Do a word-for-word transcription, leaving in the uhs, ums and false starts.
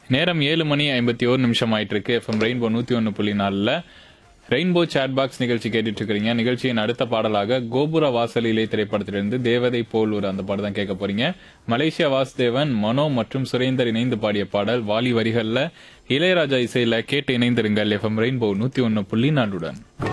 நேரம் ஏழு மணி ஐம்பத்தி ஒரு நிமிஷம் ஆயிட்டு இருக்கு. எஃப்எம் ரெயின்போ நூத்தி ஒன்னு புள்ளி நாலுல ரெயின்போ சாட் பாக்ஸ் நிகழ்ச்சி கேட்டுட்டு இருக்கிறீங்க. நிகழ்ச்சியின் அடுத்த பாடலாக கோபுர வாசலிலே திரைப்படத்திலிருந்து தேவதை போல் ஒரு அந்த பாடம் தான் கேட்க போறீங்க. மலேசியா வாசுதேவன், மனோ மற்றும் சுரேந்தர் இணைந்து பாடிய பாடல். வாலி வரிகள்ல, இளையராஜா இசையில கேட்டு இணைந்திருங்கள் எஃப்எம் ரெயின்போ நூத்தி ஒன்னு புள்ளி நாலுடன்.